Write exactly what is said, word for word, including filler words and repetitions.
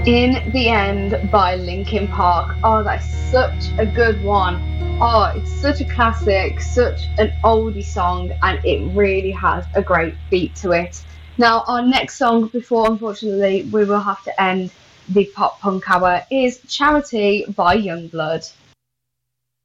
In the End by Linkin Park. Oh, that's such a good one. Oh, it's such a classic, such an oldie song, and it really has a great beat to it. Now, our next song, before unfortunately we will have to end the pop punk hour, is Charity by Youngblood.